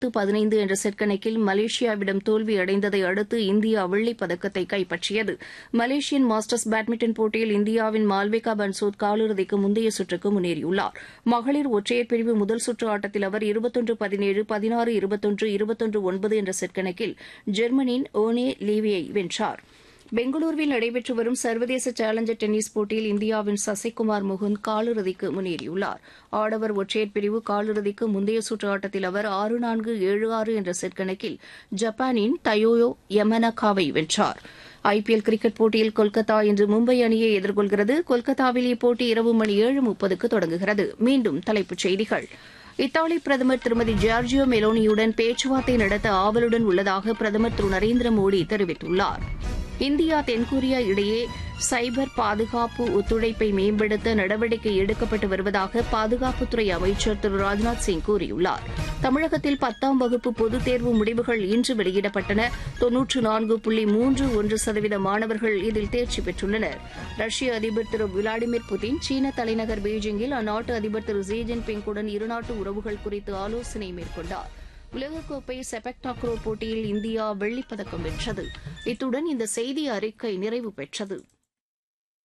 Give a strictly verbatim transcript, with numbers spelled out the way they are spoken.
பதினைந்து என்ற செட் கணக்கில் மலேசியாவிடம் தோல்வியடைந்ததை அடுத்து இந்தியா வெள்ளிப் பதக்கத்தை கைப்பற்றியது. மலேசியன் மாஸ்டர்ஸ் பேட்மிண்டன் போட்டியில் இந்தியாவின் மால்விகா பன்சோத் காலிறுதிக்கு முந்தைய சுற்றுக்கு முன்னேறியுள்ளார். மகளிர் ஒற்றையர் பிரிவு முதல் சுற்று ஆட்டத்தில் அவர் இருபத்தொன்று பதினேழு பதினாறு இருபத்தொன்று இருபத்தொன்று ஒன்பது என்ற செட் கணக்கில் ஜெர்மனியின் ஓனே லீவியை வென்றார். பெங்களூருவில் நடைபெற்று வரும் சர்வதேச சேலஞ்சர் டென்னிஸ் போட்டியில் இந்தியாவின் சசிகுமார் முகுந்த் காலிறுதிக்கு முன்னேறியுள்ளார். ஆடவர் ஒற்றையர் பிரிவு காலிறுதிக்கு முந்தைய சுற்று ஆட்டத்தில் அவர் ஆறு நான்கு ஏழு ஆறு என்ற செட் கணக்கில் ஜப்பானின் தயோயோ யமனகாவை வென்றார். ஐபிஎல் கிரிக்கெட் போட்டியில் கொல்கத்தா இன்று மும்பை அணியை எதிர்கொள்கிறது. கொல்கத்தாவில் இப்போட்டி இரவு மணி ஏழு முப்பதுக்கு தொடங்குகிறது. மீண்டும் தலைப்புச் செய்திகள். இத்தாலி பிரதமர் திருமதி ஜார்ஜியோ மெலோனியுடன் பேச்சுவார்த்தை நடத்த ஆவலுடன் உள்ளதாக பிரதமர் திரு நரேந்திர மோடி தெரிவித்துள்ளார். இந்தியா தென்கொரியா இடையே சைபர் பாதுகாப்பு ஒத்துழைப்பை மேம்படுத்த நடவடிக்கை எடுக்கப்பட்டு வருவதாக பாதுகாப்புத்துறை அமைச்சர் திரு ராஜ்நாத் சிங் கூறியுள்ளார். தமிழகத்தில் பத்தாம் வகுப்பு பொதுத் தேர்வு முடிவுகள் இன்று வெளியிடப்பட்டன. தொன்னூற்று நான்கு புள்ளி மூன்று ஒன்று சதவீத மாணவர்கள் இதில் தேர்ச்சி பெற்றுள்ளனர். ரஷ்ய அதிபர் திரு விளாடிமிர் புதின் சீன தலைநகர் பீஜிங்கில் அந்நாட்டு அதிபர் திரு ஜி ஜின்பிங்குடன் இருநாட்டு உறவுகள் குறித்து ஆலோசனை மேற்கொண்டார். உலகக்கோப்பை செபக் டாக்ரோ போட்டியில் இந்தியா வெள்ளிப் பதக்கம் வென்றது. இத்துடன் இந்த செய்தி அறிக்கை நிறைவு பெற்றது.